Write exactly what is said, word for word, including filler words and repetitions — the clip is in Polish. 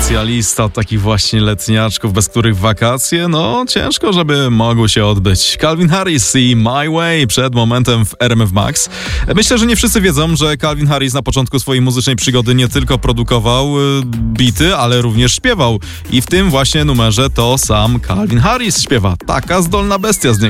Specjalista od takich właśnie letniaczków, bez których wakacje, no ciężko, żeby mogły się odbyć. Calvin Harris i My Way przed momentem w R M F Max. Myślę, że nie wszyscy wiedzą, że Calvin Harris na początku swojej muzycznej przygody nie tylko produkował y, bity, ale również śpiewał. I w tym właśnie numerze to sam Calvin Harris śpiewa. Taka zdolna bestia z niego.